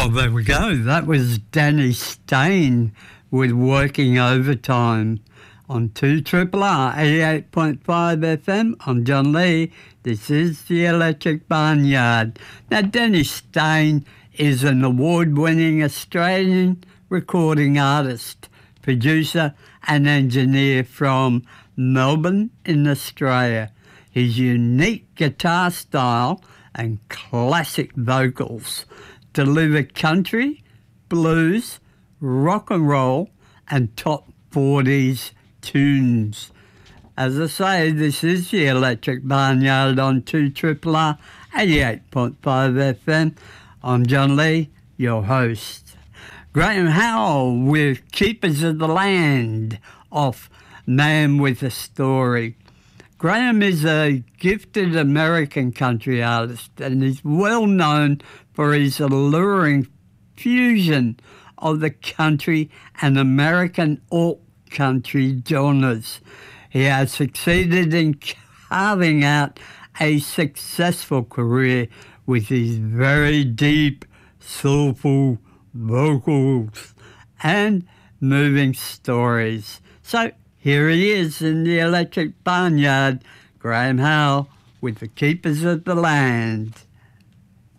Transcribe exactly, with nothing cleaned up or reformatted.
Well, there we go. That was Danny Stain with Working Overtime on two R R R eighty-eight point five F M. I'm John Lee. This is the Electric Barnyard. Now, Danny Stain is an award-winning Australian recording artist, producer and engineer from Melbourne in Australia. His unique guitar style and classic vocals deliver country, blues, rock and roll, and top forties tunes. As I say, this is the Electric Barnyard on two R R R eighty-eight point five F M. I'm John Lee, your host. Graham Howell with Keepers of the Land off Man with a Story. Graham is a gifted American country artist and is well known for his alluring fusion of the country and American alt country genres. He has succeeded in carving out a successful career with his very deep, soulful vocals and moving stories. So here he is in the Electric Barnyard, Graham Howell with the Keepers of the Land.